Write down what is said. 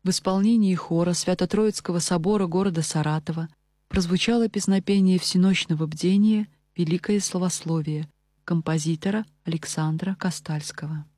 В исполнении хора Свято-Троицкого собора города Саратова прозвучало песнопение всеночного бдения «Великое славословие» композитора Александра Костальского.